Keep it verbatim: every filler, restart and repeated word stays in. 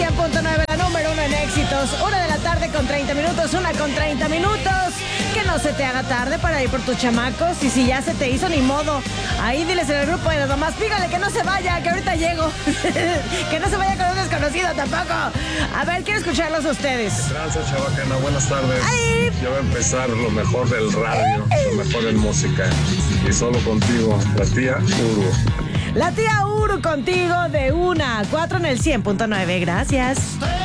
cien punto nueve, la número uno en éxitos. Una de la tarde con treinta minutos, una con treinta minutos. Que no se te haga tarde para ir por tus chamacos. Y si ya se te hizo, ni modo. Ahí diles en el grupo de las mamás, pígale que no se vaya, que ahorita llego. Que no se vaya con un desconocido tampoco. A ver, quiero escucharlos a ustedes. Tranza, chabacana, buenas tardes. Ay. Ya va a empezar lo mejor del radio, lo mejor en música. Y solo contigo, la tía Uru. La tía Uru contigo de una a cuatro en el cien punto nueve. Gracias.